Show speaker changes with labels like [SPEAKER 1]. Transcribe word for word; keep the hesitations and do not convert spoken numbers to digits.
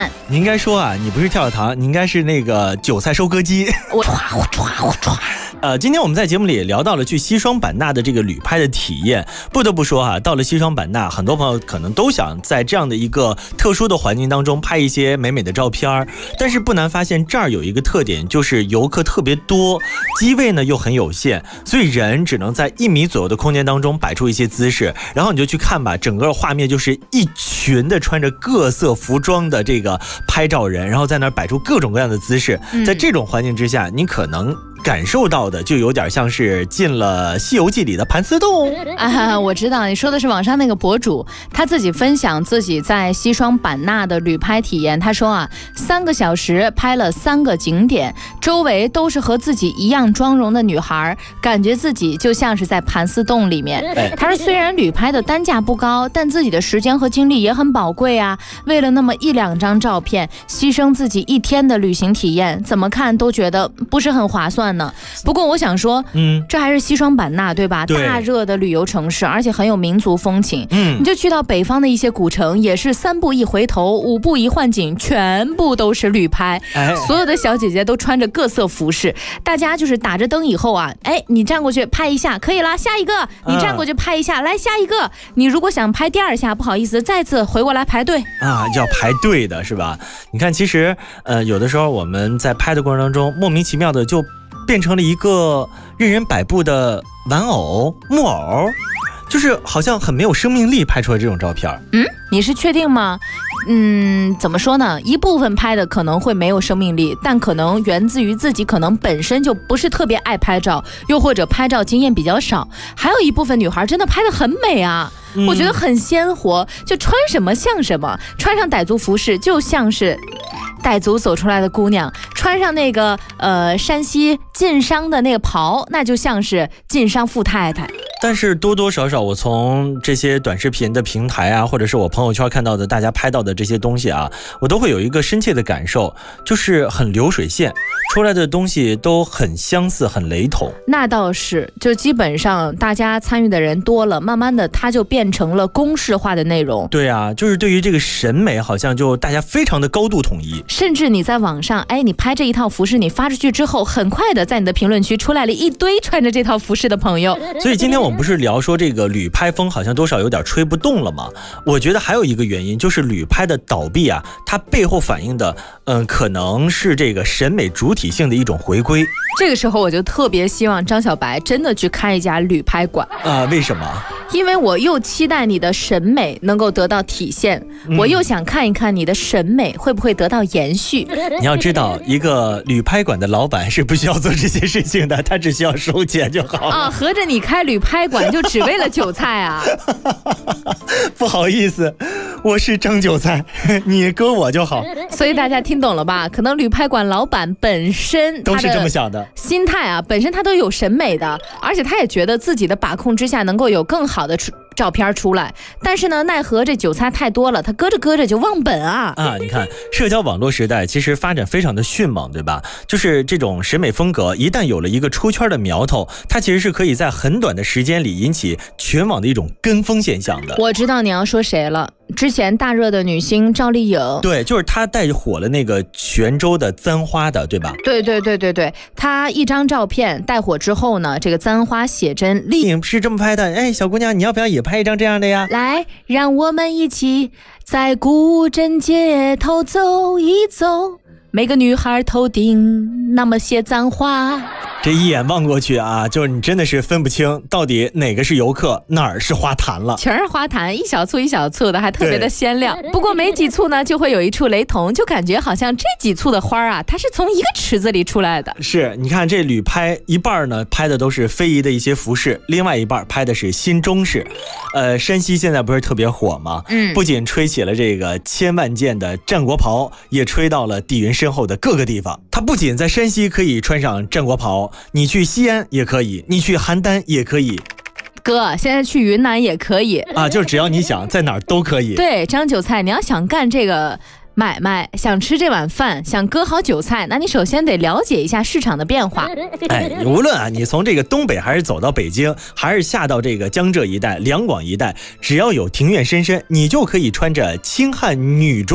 [SPEAKER 1] 你应该说啊，你不是跳跳糖，你应该是那个韭菜收割机。
[SPEAKER 2] 我唰我唰我唰。
[SPEAKER 1] 呃，今天我们在节目里也聊到了去西双版纳的这个旅拍的体验。不得不说哈、啊，到了西双版纳，很多朋友可能都想在这样的一个特殊的环境当中拍一些美美的照片，但是不难发现这儿有一个特点，就是游客特别多，机位呢又很有限，所以人只能在一米左右的空间当中摆出一些姿势，然后你就去看吧，整个画面就是一群的穿着各色服装的这个拍照人，然后在那儿摆出各种各样的姿势。在这种环境之下，你可能感受到的就有点像是进了《西游记》里的盘丝洞
[SPEAKER 2] 啊！我知道你说的是网上那个博主，他自己分享自己在西双版纳的旅拍体验。他说啊，三个小时拍了三个景点，周围都是和自己一样妆容的女孩，感觉自己就像是在盘丝洞里面。他说虽然旅拍的单价不高，但自己的时间和精力也很宝贵啊。为了那么一两张照片，牺牲自己一天的旅行体验，怎么看都觉得不是很划算。不过我想说，嗯，这还是西双版纳对吧？
[SPEAKER 1] 对，
[SPEAKER 2] 大热的旅游城市，而且很有民族风情。
[SPEAKER 1] 嗯，
[SPEAKER 2] 你就去到北方的一些古城，也是三步一回头，五步一换景，全部都是旅拍。哎，所有的小姐姐都穿着各色服饰，大家就是打着灯以后啊，哎，你站过去拍一下可以了，下一个，你站过去拍一下，嗯、来下一个。你如果想拍第二下，不好意思，再次回过来排队
[SPEAKER 1] 啊，要排队的是吧？你看，其实呃，有的时候我们在拍的过程当中，莫名其妙的就变成了一个任人摆布的玩偶木偶，就是好像很没有生命力拍出来这种照片。
[SPEAKER 2] 嗯，你是确定吗？嗯，怎么说呢？一部分拍的可能会没有生命力，但可能源自于自己可能本身就不是特别爱拍照，又或者拍照经验比较少。还有一部分女孩真的拍得很美啊，嗯、我觉得很鲜活，就穿什么像什么，穿上傣族服饰就像是傣族走出来的姑娘，穿上那个呃山西晋商的那个袍，那就像是晋商富太太。
[SPEAKER 1] 但是多多少少，我从这些短视频的平台啊，或者是我朋友圈看到的大家拍到的这些东西啊，我都会有一个深切的感受，就是很流水线出来的东西都很相似，很雷同。
[SPEAKER 2] 那倒是，就基本上大家参与的人多了，慢慢的它就变成了公式化的内容。
[SPEAKER 1] 对啊，就是对于这个审美，好像就大家非常的高度统一。
[SPEAKER 2] 甚至你在网上，哎，你拍这一套服饰，你发出去之后，很快的在你的评论区出来了一堆穿着这套服饰的朋友。
[SPEAKER 1] 所以今天我们不是聊说这个旅拍风好像多少有点吹不动了吗？我觉得还有一个原因就是旅拍的倒闭啊，它背后反映的，嗯，可能是这个审美主体性的一种回归。
[SPEAKER 2] 这个时候我就特别希望张小白真的去开一家旅拍馆
[SPEAKER 1] 啊、呃！为什么？
[SPEAKER 2] 因为我又期待你的审美能够得到体现，嗯、我又想看一看你的审美会不会得到延续。
[SPEAKER 1] 你要知道，一个旅拍馆的老板是不需要做这些事情的，他只需要收钱就好了。
[SPEAKER 2] 啊，合着你开旅拍馆就只为了韭菜啊？
[SPEAKER 1] 不好意思，我是张韭菜，你割我就好。
[SPEAKER 2] 所以大家听懂了吧？可能旅拍馆老板本身
[SPEAKER 1] 都是这么想的，
[SPEAKER 2] 心态啊，本身他都有审美的，而且他也觉得自己的把控之下能够有更好的出照片出来，但是呢，奈何这韭菜太多了，他割着割着就忘本啊！
[SPEAKER 1] 啊，你看，社交网络时代其实发展非常的迅猛，对吧？就是这种审美风格，一旦有了一个出圈的苗头，它其实是可以在很短的时间里引起全网的一种跟风现象的。
[SPEAKER 2] 我知道你要说谁了。之前大热的女星赵丽颖，
[SPEAKER 1] 对，就是她带火了那个泉州的簪花的，对吧？
[SPEAKER 2] 对对对对对，她一张照片带火之后呢，这个簪花写真
[SPEAKER 1] 丽颖是这么拍的。哎，小姑娘，你要不要也拍一张这样的呀？
[SPEAKER 2] 来，让我们一起在古镇街头走一走，每个女孩头顶那么些簪花。
[SPEAKER 1] 这一眼望过去啊，就是你真的是分不清到底哪个是游客，哪儿是花坛了。
[SPEAKER 2] 全是花坛，一小簇一小簇的，还特别的鲜亮。不过没几簇呢，就会有一处雷同，就感觉好像这几簇的花啊，它是从一个池子里出来的。
[SPEAKER 1] 是，你看这旅拍一半呢，拍的都是非遗的一些服饰，另外一半拍的是新中式。呃，山西现在不是特别火吗？嗯，不仅吹起了这个千万件的战国袍，也吹到了地云深厚的各个地方。它不仅在山西可以穿上战国袍，你去西安也可以，你去邯郸也可以。
[SPEAKER 2] 哥，现在去云南也可以
[SPEAKER 1] 啊，就是只要你想，在哪儿都可以。
[SPEAKER 2] 对，张韭菜，你要想干这个买卖，想吃这碗饭，想割好韭菜，那你首先得了解一下市场的变化。
[SPEAKER 1] 哎，无论啊，你从这个东北还是走到北京，还是下到这个江浙一带、两广一带，只要有庭院深深，你就可以穿着清汉女装